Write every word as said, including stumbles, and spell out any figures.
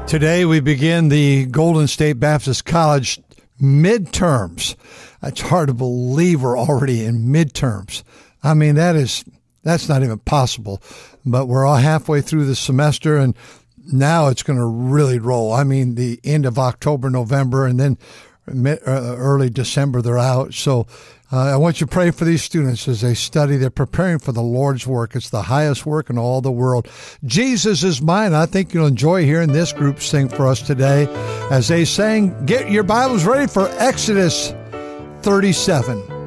Today we begin the Golden State Baptist College midterms. It's hard to believe we're already in midterms. I mean, that is, that's not even possible. But we're all halfway through the semester, and now it's going to really roll. I mean, the end of October, November, and then mid, uh, early December, they're out. So uh, I want you to pray for these students as they study. They're preparing for the Lord's work. It's the highest work in all the world. Jesus is mine. I think you'll enjoy hearing this group sing for us today as they sang. Get your Bibles ready for Exodus thirty-seven.